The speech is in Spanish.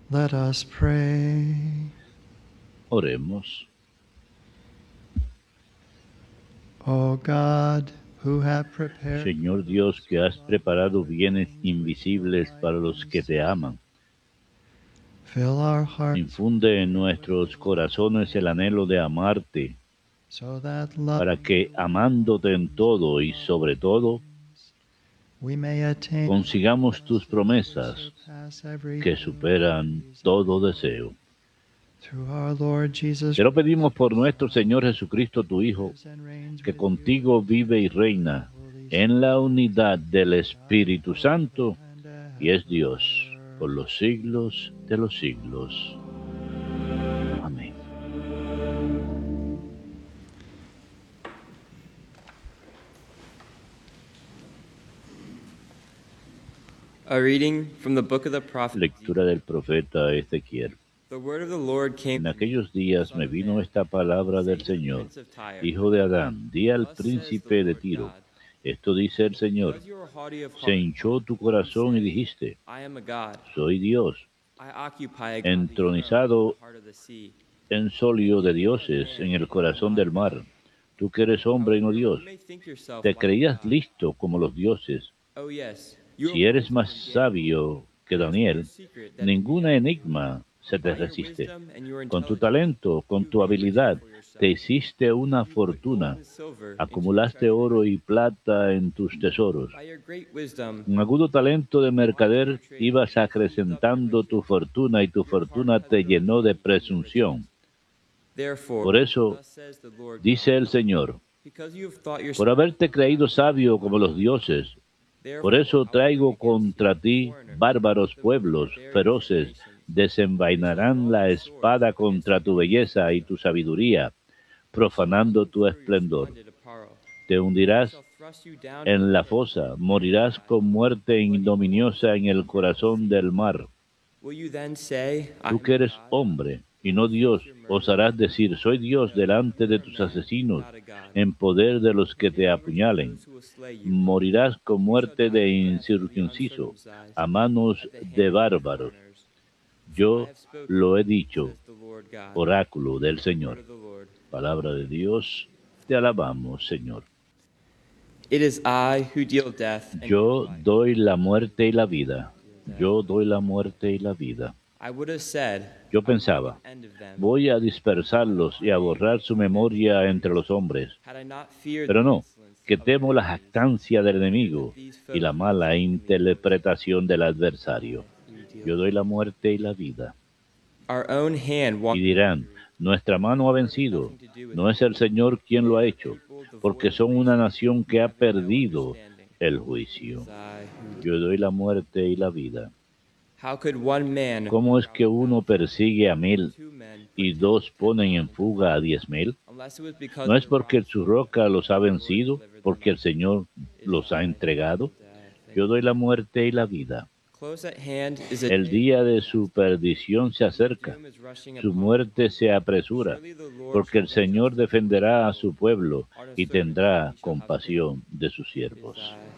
Let us pray. Oremos. O God, who have prepared Señor Dios, que has preparado bienes invisibles para los que te aman, fill our hearts infunde en nuestros corazones el anhelo de amarte, so that love para que, amándote en todo y sobre todo, we may attain consigamos tus promesas surpass every que superan todo deseo. through our Lord Jesus Te lo pedimos por nuestro Señor Jesucristo, tu Hijo, and reigns que with contigo vive y reina en la unidad del Espíritu Santo y es Dios por los siglos de los siglos. Amén. A reading from the book of the prophet Lectura del profeta Ezequiel. The word of the Lord came En to me, aquellos días me vino esta palabra del Señor. Prince of Tyre. Hijo de Adán, di al Thus says príncipe the de Lord Tiro, God, esto dice el Señor, because you are haughty of se heart, hinchó tu corazón y dijiste, I am a God. soy Dios, I occupy a godly entronizado throne in the heart of the sea. en solio de dioses en el corazón del mar. Tú que eres hombre y no Dios, You may think yourself te like creías God. listo como los dioses. Oh yes, you Si are eres wiser más than Daniel. sabio que There is no Daniel, secret that ningún can be enigma se te By your resiste. wisdom and your Con tu intelligence, talento, con you tu made riches habilidad, for yourself. te hiciste una You put fortuna. gold and silver into your Acumulaste treasury. oro y plata en tus tesoros. By your great wisdom, Con agudo talento de mercader ibas acrecentando tu fortuna y tu fortuna te llenó de presunción. therefore, Por eso, thus says the Lord dice God, el Señor, because you have thought yourself, por haberte creído sabio como los dioses, por therefore eso I will traigo bring against contra you ti foreigners, bárbaros the pueblos barbarians of feroces, the nations. desenvainarán la espada contra tu belleza y tu sabiduría, profanando tu esplendor. Te hundirás en la fosa, morirás con muerte ignominiosa en el corazón del mar. Tú que eres hombre y no Dios, osarás decir, soy Dios delante de tus asesinos, en poder de los que te apuñalen. Morirás con muerte de incircunciso, a manos de bárbaros. Yo lo he dicho, oráculo del Señor. Palabra de Dios, te alabamos, Señor. It is I who deal death and Yo give life. doy la muerte y la vida. Yo doy la muerte y la vida. I would have said, Yo I will make pensaba, an end of them, voy a dispersarlos y a borrar su memoria entre los hombres. had I not feared Pero the no, insolence que of the temo la enemies, jactancia del enemigo these y la foes mala who me interpretación del adversario. who deal Yo doy la muerte y la vida. Our own hand Y walked dirán, nuestra mano ha vencido, no es el Señor quien lo ha hecho, porque son una nación que ha perdido el juicio. Yo doy la muerte y la vida. How could one man ¿Cómo es que uno persigue a 1000 two men y dos ponen en fuga a 10,000? unless it was because ¿No es their porque rock su roca los ha vencido, porque el Señor los ha entregado? Yo doy la muerte y la vida. close at hand is a El day día de su perdición se acerca, doom is rushing su upon muerte se apresura, Surely the Lord porque el shall avenge Señor us. defenderá a su pueblo Our y servants tendrá shall have compasión de sus It is siervos. I